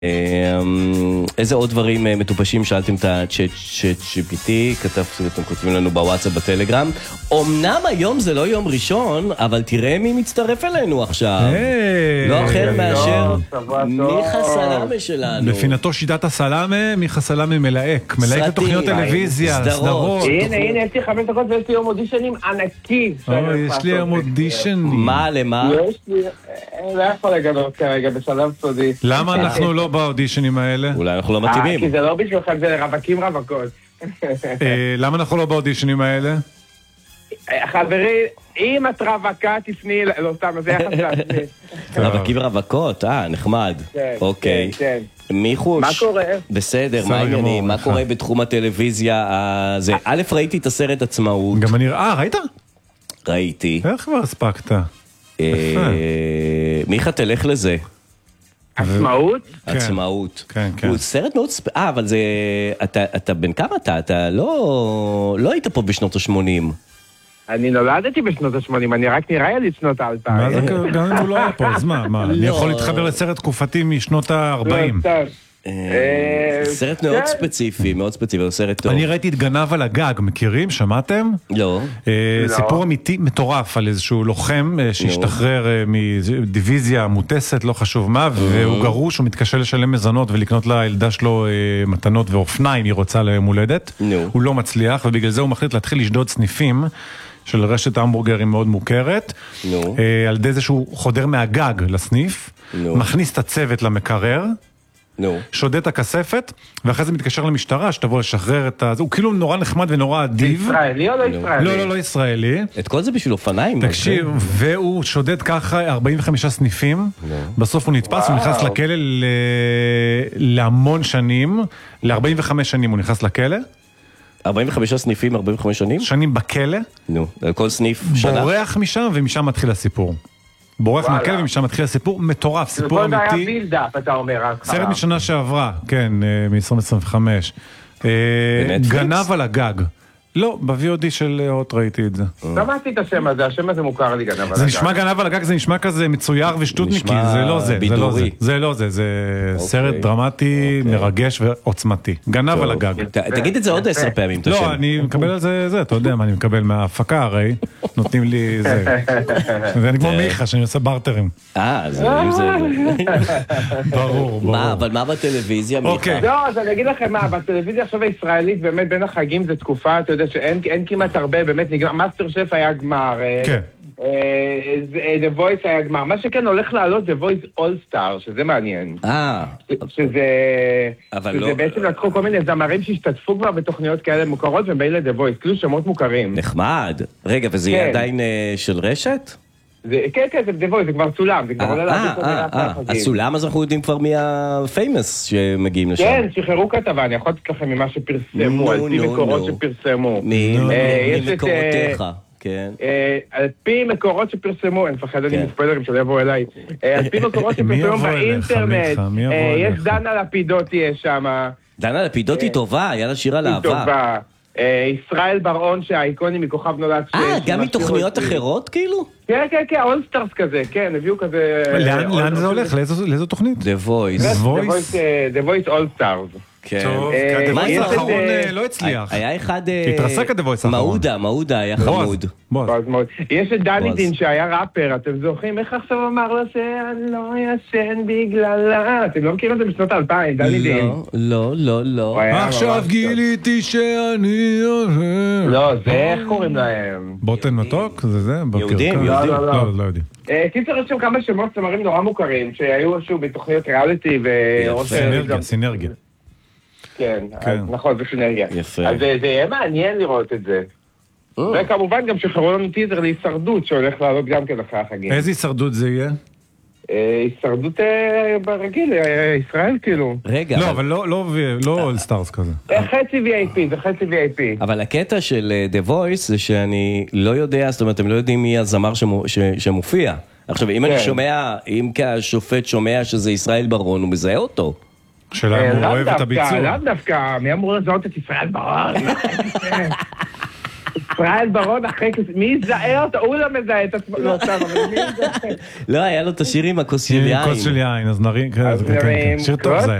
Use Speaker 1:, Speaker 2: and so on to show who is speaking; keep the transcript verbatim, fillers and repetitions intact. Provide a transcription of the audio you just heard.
Speaker 1: איזה עוד דברים מטופשים שאלתם את הצ'אט ג'י פי טי, כתבתם, אתם כותבים לנו בוואטסאפ בטלגרם. אמנם היום זה לא יום ראשון, אבל תראה מי מצטרף אלינו עכשיו. לא אחר מאשר מיכה סלאמה שלנו.
Speaker 2: בפינתו שיטת הסלאמה, מיכה סלאמה מלהק, מלהק לתוכניות טלוויזיה, סדרות.
Speaker 3: הנה, הנה, יש לי חמש דקות ויש לי יום אודישנים ענקי.
Speaker 2: יש לי יום אודישנים.
Speaker 1: מה, למה?
Speaker 3: יש לי, לא יכול לגלות כרגע בשלב סודי.
Speaker 2: למה אנחנו לא באודישנים האלה?
Speaker 1: אולי אנחנו לא מתאימים.
Speaker 3: כי זה לא בשבילכם, זה לרווקים רווקות.
Speaker 2: למה אנחנו לא באודישנים האלה?
Speaker 3: חברי, אם את רווקה תפני, לא סתם, זה יחס לעצמי.
Speaker 1: רווקים רווקות, אה, נחמד. אוקיי. מיכוש.
Speaker 3: מה קורה?
Speaker 1: בסדר, מה העניינים? מה קורה בתחום הטלוויזיה? א', ראיתי את הסרט עצמאות.
Speaker 2: גם אני, אה, ראית?
Speaker 1: ראיתי.
Speaker 2: איך כבר הספקת?
Speaker 1: מיכה, תלך לזה.
Speaker 3: עצמאות?
Speaker 1: עצמאות.
Speaker 2: כן, כן.
Speaker 1: הוא סרט מאוד ספ... אה, אבל זה... אתה בן כמה אתה? אתה לא... לא היית פה בשנות ה-שמונים.
Speaker 3: אני נולדתי בשנות ה-שמונים, אני רק נראה לי שנות ה-אלפיים.
Speaker 2: מה זה, גם אם הוא לא היה פה, אז מה? מה? אני יכול להתחבר לסרט תקופתי משנות ה-ארבעים.
Speaker 1: סרט מאוד ספציפי, מאוד ספציפי, סרט טוב.
Speaker 2: אני ראיתי את גנב על הגג, מכירים? שמעתם?
Speaker 1: לא.
Speaker 2: סיפור אמיתי מטורף על איזשהו לוחם שהשתחרר מדיוויזיה מוטסת, לא חשוב מה, והוא גרוש, הוא מתקשה לשלם מזונות ולקנות לילדה שלו מתנות ואופניים, היא רוצה ליום הולדת. הוא לא מצליח, ובגלל זה הוא מחליט להתחיל לשדוד סניפים של רשת המבורגרים מאוד מוכרת, על ידי זה שהוא חודר מהגג לסניף, מכניס את הצוות למקרר, שודד את הכספת, ואחרי זה מתקשר למשטרה שתבוא לשחרר את זה. הוא כאילו נורא נחמד ונורא אדיב.
Speaker 3: ישראלי או לא ישראלי?
Speaker 2: לא, לא, לא ישראלי.
Speaker 1: את כל זה בשביל אופניים.
Speaker 2: תקשיב, והוא שודד ככה ארבעים וחמישה סניפים, בסוף הוא נתפס, הוא נכנס לכלא להמון שנים, ל-ארבעים וחמש שנים הוא נכנס לכלא.
Speaker 1: ארבעים וחמישה סניפים, ארבעים וחמש שנים?
Speaker 2: שנים בכלא.
Speaker 1: נו, כל סניף שנה.
Speaker 2: בורח משם, ומשם מתחיל הסיפור. בורח מהכלא ומשם מתחיל הסיפור מטורף, סיפור אמיתי.
Speaker 3: זה היה בילדאפ, אתה אומר.
Speaker 2: סרט משנה שעברה, כן, מ-עשרים עשרים וחמש. גנב על הגג. לא, ב-וי או די של הוט ראיתי את זה.
Speaker 3: שמעתי את השם הזה, השם הזה מוכר לי גנב על הגג.
Speaker 2: זה נשמע גנב על הגג, זה נשמע כזה מצויר ושטותניקי, זה לא זה, זה לא זה. זה לא זה, זה סרט דרמטי, מרגש ועוצמתי. גנב על הגג.
Speaker 1: תגיד את זה עוד עשר פעמים, תשם.
Speaker 2: לא, אני מקבל על זה, זה, אתה יודע מה אני מקבל מההפקה הרי, נותנים לי זה. ואני כמו מיכה, שאני עושה בארטרים.
Speaker 1: אה, זה...
Speaker 2: ברור, ברור.
Speaker 1: מה, אבל מה בטלוויזיה, מיכה?
Speaker 3: לא, אז אני אגיד לכם מה, בטלוויזיה עכשיו הישראלית, באמת בין החגים זה תקופה, אתה יודע שאין כמעט הרבה, באמת נגמר, מאסטר שף היה גמר,
Speaker 2: כן.
Speaker 3: The Voice היה גמר, מה שכן הולך לעלות The Voice All Star, שזה מעניין.
Speaker 1: אה.
Speaker 3: שזה, שזה בעצם לקחו כל מיני זמרים שהשתתפו כבר בתוכניות כאלה מוכרות, והם באים ל-The Voice, כאילו שמות מוכרים.
Speaker 1: נחמד. רגע, וזה יהיה עדיין של רשת?
Speaker 3: כן, כן, זה The Voice, זה כבר צולם, זה כבר עולה להביא
Speaker 1: אה, אה, הסולם, אז אנחנו יודעים כבר מי הפיימוס שמגיעים לשם.
Speaker 3: כן, שחררו כתבה, אני יכול לתת לכם ממה שפרסמו, על פי מקורות שפרסמו.
Speaker 1: ממקורותיך, כן.
Speaker 3: על פי מקורות שפרסמו, אני מפחד אני מספוילרים שלא יבואו אליי, על פי מקורות שפרסמו באינטרנט, יש דנה לפידוטי יש שם.
Speaker 1: דנה לפידוטי טובה, היה לה שיר על אהבה.
Speaker 3: טובה. ישראל ברעון שהאיקוני מכוכב נולד.
Speaker 1: אה, גם מתוכניות אחרות כאילו?
Speaker 3: כן, כן, כן, אולסטארס כזה, כן, הביאו כזה...
Speaker 2: לאן זה הולך? לאיזו תוכנית?
Speaker 1: The Voice.
Speaker 3: The Voice All-Stars.
Speaker 2: טוב, הדבויס האחרון לא הצליח.
Speaker 1: היה אחד...
Speaker 2: התרסק הדבויס האחרון.
Speaker 1: מעודה, מעודה היה חמוד.
Speaker 3: יש את דנידין שהיה ראפר, אתם זוכרים איך עכשיו אמר לו שאני לא ישן בגללה? אתם לא מכירים את זה בשנות האלפיים, דנידין.
Speaker 1: לא, לא, לא.
Speaker 2: עכשיו גיליתי שאני...
Speaker 3: לא, זה איך קוראים להם?
Speaker 2: בוטן מתוק? זה זה?
Speaker 1: יהודים,
Speaker 3: לא,
Speaker 1: יהודים.
Speaker 3: לא,
Speaker 2: לא יודעים.
Speaker 3: קיצר יש שם כמה שמות צמרים נורא מוכרים, שהיו שוב בתוכניות ריאליטי ו...
Speaker 2: סינרגיה, סינרגיה.
Speaker 3: כן, נכון, זה סינרגיה.
Speaker 1: יפה.
Speaker 3: אז זה יהיה מעניין לראות את זה. וכמובן גם שחררו לנו טיזר להישרדות שהולך לעלות גם כן אחרי החגים.
Speaker 2: איזה הישרדות זה יהיה?
Speaker 3: הישרדות ברגיל, ישראל כאילו.
Speaker 1: רגע.
Speaker 2: לא, אבל לא אול סטארס כזה.
Speaker 3: חצי וי איי פי, זה חצי וי איי פי.
Speaker 1: אבל הקטע של The Voice זה שאני לא יודע, זאת אומרת, הם לא יודעים מי הזמר שמופיע. עכשיו, אם אני שומע, אם כשופט שומע שזה ישראל ברון, הוא מזהה אותו.
Speaker 2: שאלה, הוא אוהב את הביצוע.
Speaker 3: לאו דווקא, מי אמור לזהות את ישראל ברון? ישראל ברון אחרי כזה, מי יזהה אותו? הוא לא מזהה את עצמו, לא סתם, אבל מי יזהה?
Speaker 1: לא, היה לו את השיר עם הכוס של יין.
Speaker 2: כוס של יין, אז נרים, שיר טוב זה.